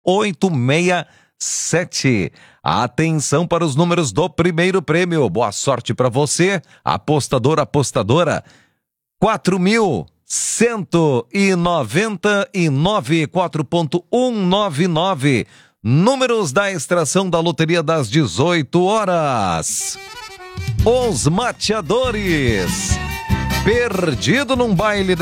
867. Atenção para os números do primeiro prêmio. Boa sorte para você, apostadora. 4.199, 4.199. Números da extração da loteria das 18 horas. Os mateadores. Perdido num baile